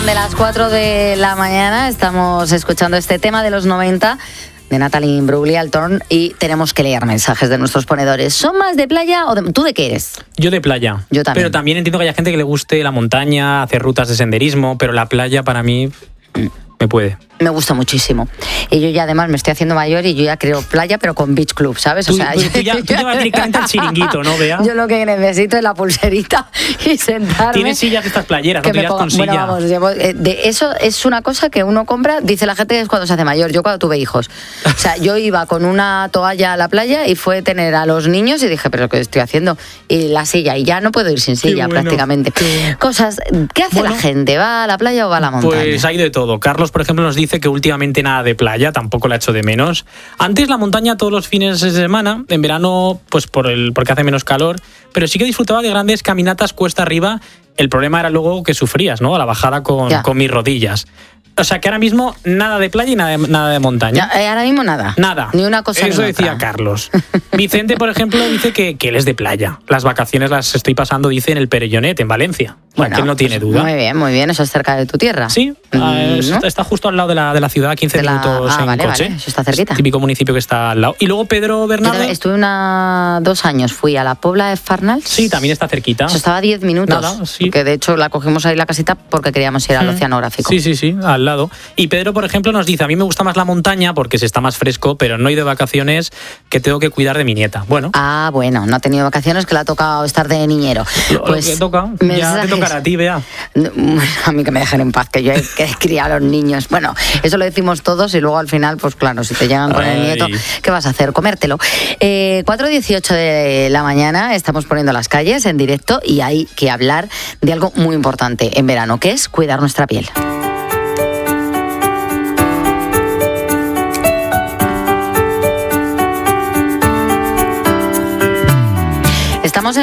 De las 4 de la mañana estamos escuchando este tema de los 90 de Natalie Imbruglia, Torn, y tenemos que leer mensajes de nuestros ponedores. ¿Son más de playa o de... ¿Tú de qué eres? Yo de playa. Yo también. Pero también entiendo que haya gente que le guste la montaña, hacer rutas de senderismo, pero la playa para mí me puede. Me gusta muchísimo. Y yo ya además me estoy haciendo mayor y yo ya creo playa, pero con beach club, ¿sabes? Tú ya vas directamente al chiringuito, ¿no, Bea? Yo lo que necesito es la pulserita y sentarme. Tienes sillas de estas playeras, no te irás con silla. Bueno, vamos, de eso es una cosa que uno compra, dice la gente, es cuando se hace mayor. Yo cuando tuve hijos. O sea, yo iba con una toalla a la playa y fue tener a los niños y dije, ¿pero qué estoy haciendo? Y la silla, y ya no puedo ir sin silla prácticamente. Cosas, ¿qué hace la gente? ¿Va a la playa o va a la montaña? Pues hay de todo. Carlos, por ejemplo, nos dice que últimamente nada de playa, tampoco la echo de menos. Antes la montaña todos los fines de semana, en verano pues porque hace menos calor, pero sí que disfrutaba de grandes caminatas cuesta arriba. El problema era luego que sufrías, ¿no? A la bajada con mis rodillas. O sea que ahora mismo nada de playa y nada de montaña. Ahora mismo nada. Nada. Ni una cosa Eso ni decía otra. Carlos. Vicente, por ejemplo, dice que él es de playa. Las vacaciones las estoy pasando, dice, en el Perellonet, en Valencia. Bueno, que él no tiene duda. Muy bien. Eso es cerca de tu tierra. Sí, ¿no? Está justo al lado de la ciudad, 15 minutos en coche. Vale, eso está cerquita. Es típico municipio que está al lado. Y luego Pedro Bernardo. Estuve 2 años, fui a la Pobla de Farnals. Sí, también está cerquita. Eso estaba a 10 minutos. Nada, sí. Que de hecho la cogimos ahí la casita porque queríamos ir al oceanográfico. Sí, al lado. Y Pedro, por ejemplo, nos dice, a mí me gusta más la montaña porque se está más fresco, pero no he ido de vacaciones, que tengo que cuidar de mi nieta. Bueno, no ha tenido vacaciones, que le ha tocado estar de niñero. Pues lo que toca, ya te tocará a ti, Bea. A mí que me dejen en paz, que yo he criado a los niños. Bueno, eso lo decimos todos y luego al final, pues claro, si te llegan con el nieto, ¿qué vas a hacer? Comértelo. 4:18 de la mañana, estamos poniendo las calles en directo y hay que hablar de algo muy importante en verano, que es cuidar nuestra piel. Estamos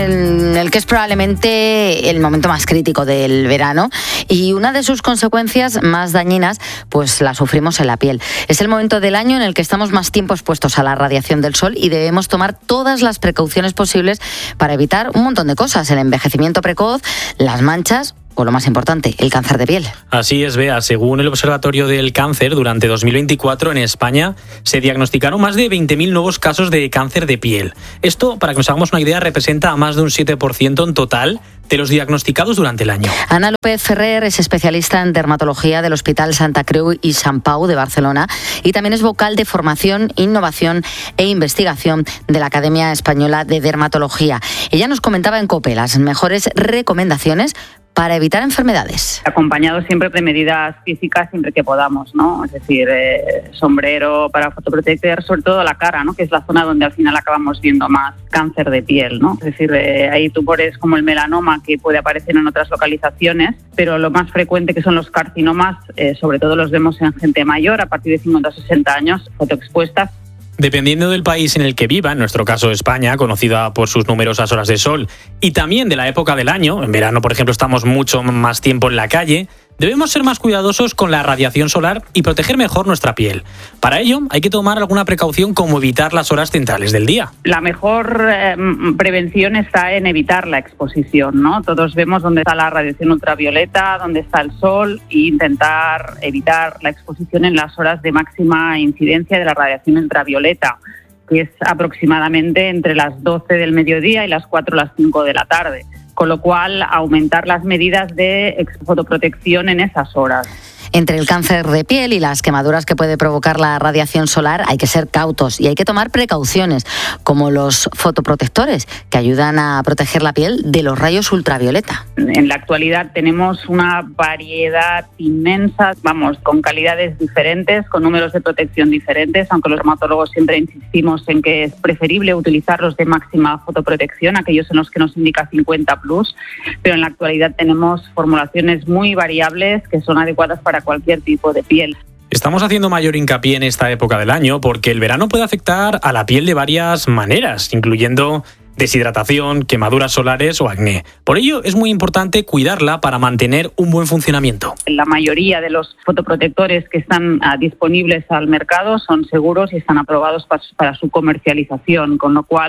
en el que es probablemente el momento más crítico del verano y una de sus consecuencias más dañinas pues la sufrimos en la piel. Es el momento del año en el que estamos más tiempo expuestos a la radiación del sol y debemos tomar todas las precauciones posibles para evitar un montón de cosas, el envejecimiento precoz, las manchas o lo más importante, el cáncer de piel. Así es, Bea. Según el Observatorio del Cáncer, durante 2024 en España se diagnosticaron más de 20.000 nuevos casos de cáncer de piel. Esto, para que nos hagamos una idea, representa a más de un 7% en total de los diagnosticados durante el año. Ana López Ferrer es especialista en dermatología del Hospital Santa Creu i Sant Pau de Barcelona y también es vocal de formación, innovación e investigación de la Academia Española de Dermatología. Ella nos comentaba en COPE las mejores recomendaciones para evitar enfermedades. Acompañado siempre de medidas físicas siempre que podamos, ¿no? Es decir, sombrero para fotoproteger, sobre todo la cara, ¿no? Que es la zona donde al final acabamos viendo más cáncer de piel, ¿no? Es decir, hay tumores como el melanoma que puede aparecer en otras localizaciones, pero lo más frecuente que son los carcinomas, sobre todo los vemos en gente mayor, a partir de 50 o 60 años, fotoexpuestas. Dependiendo del país en el que viva, en nuestro caso España, conocida por sus numerosas horas de sol, y también de la época del año, en verano, por ejemplo, estamos mucho más tiempo en la calle, debemos ser más cuidadosos con la radiación solar y proteger mejor nuestra piel. Para ello, hay que tomar alguna precaución como evitar las horas centrales del día. La mejor prevención está en evitar la exposición, ¿no? Todos vemos dónde está la radiación ultravioleta, dónde está el sol, e intentar evitar la exposición en las horas de máxima incidencia de la radiación ultravioleta, que es aproximadamente entre las 12 del mediodía y las 4 o las 5 de la tarde. Con lo cual, aumentar las medidas de fotoprotección en esas horas. Entre el cáncer de piel y las quemaduras que puede provocar la radiación solar hay que ser cautos y hay que tomar precauciones, como los fotoprotectores, que ayudan a proteger la piel de los rayos ultravioleta. En la actualidad tenemos una variedad inmensa, con calidades diferentes, con números de protección diferentes, aunque los dermatólogos siempre insistimos en que es preferible utilizarlos de máxima fotoprotección, aquellos en los que nos indica 50+, pero en la actualidad tenemos formulaciones muy variables que son adecuadas para cualquier tipo de piel. Estamos haciendo mayor hincapié en esta época del año porque el verano puede afectar a la piel de varias maneras, incluyendo deshidratación, quemaduras solares o acné. Por ello, es muy importante cuidarla para mantener un buen funcionamiento. La mayoría de los fotoprotectores que están disponibles al mercado son seguros y están aprobados para su comercialización, con lo cual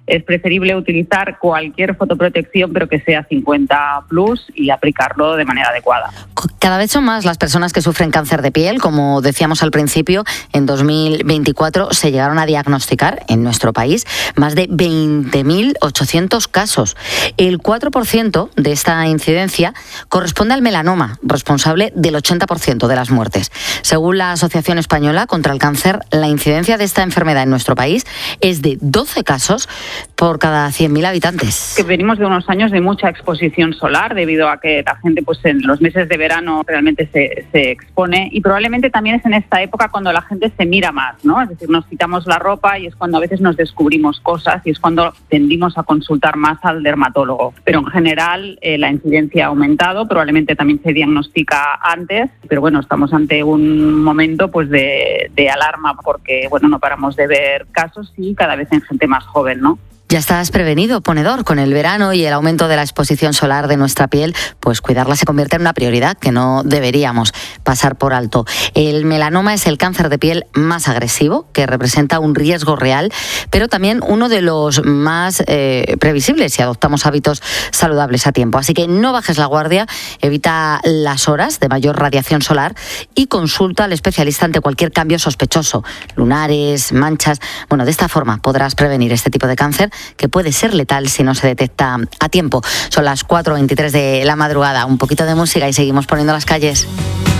es preferible utilizar cualquier fotoprotección, pero que sea 50+ y aplicarlo de manera adecuada. Cada vez son más las personas que sufren cáncer de piel. Como decíamos al principio, en 2024 se llegaron a diagnosticar en nuestro país más de 20.800 casos. El 4% de esta incidencia corresponde al melanoma, responsable del 80% de las muertes. Según la Asociación Española contra el Cáncer, la incidencia de esta enfermedad en nuestro país es de 12 casos por cada 100.000 habitantes. Que venimos de unos años de mucha exposición solar, debido a que la gente pues en los meses de verano realmente se expone, y probablemente también es en esta época cuando la gente se mira más, ¿no? Es decir, nos quitamos la ropa y es cuando a veces nos descubrimos cosas y es cuando tendimos a consultar más al dermatólogo. Pero en general la incidencia ha aumentado, probablemente también se diagnostica antes, pero bueno, estamos ante un momento pues de alarma porque bueno, no paramos de ver casos y cada vez en gente más joven, ¿no? Ya estás prevenido, ponedor. Con el verano y el aumento de la exposición solar de nuestra piel, pues cuidarla se convierte en una prioridad que no deberíamos pasar por alto. El melanoma es el cáncer de piel más agresivo, que representa un riesgo real, pero también uno de los más previsibles si adoptamos hábitos saludables a tiempo. Así que no bajes la guardia, evita las horas de mayor radiación solar y consulta al especialista ante cualquier cambio sospechoso, lunares, manchas. Bueno, de esta forma podrás prevenir este tipo de cáncer, que puede ser letal si no se detecta a tiempo. Son las 4:23 de la madrugada. Un poquito de música y seguimos poniendo las calles.